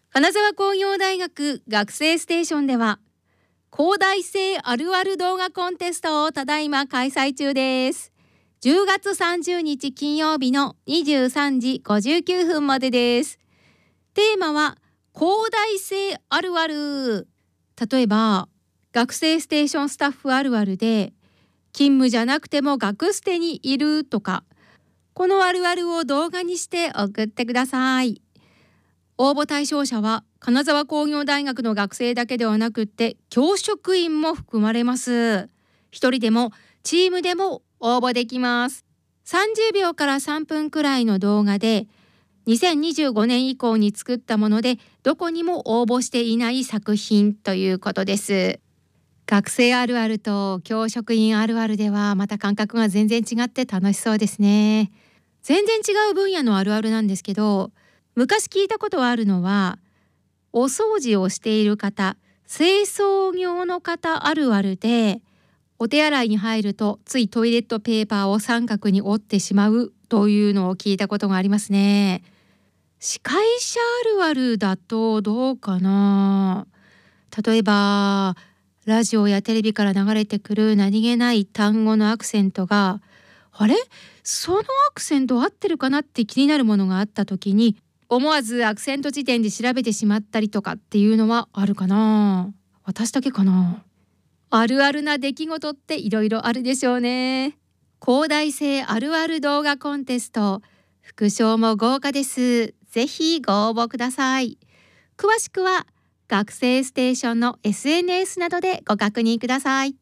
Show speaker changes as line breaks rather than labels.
金沢工業大学学生ステーションでは広大生あるある動画コンテストをただいま開催中です。10月30日金曜日の23時59分までです。テーマは広大生あるある。例えば学生ステーションスタッフあるあるで、勤務じゃなくても学ステにいるとか、このあるあるを動画にして送ってください。応募対象者は金沢工業大学の学生だけではなくって教職員も含まれます。一人でもチームでも応募できます。30秒から3分くらいの動画で、2025年以降に作ったものでどこにも応募していない作品ということです。学生あるあると教職員あるあるではまた感覚が全然違って楽しそうですね。全然違う分野のあるあるなんですけど、昔聞いたことはあるのは、お掃除をしている方、清掃業の方あるあるで、お手洗いに入るとついトイレットペーパーを三角に折ってしまうというのを聞いたことがありますね。司会者あるあるだとどうかな。例えばラジオやテレビから流れてくる何気ない単語のアクセントが、あれ、そのアクセント合ってるかなって気になるものがあった時に、思わずアクセント辞典で調べてしまったりとかっていうのはあるかな。私だけかな。あるあるな出来事っていろいろあるでしょうね。広大生あるある動画コンテスト、副賞も豪華です。ぜひご応募ください。詳しくは学生ステーションの SNS などでご確認ください。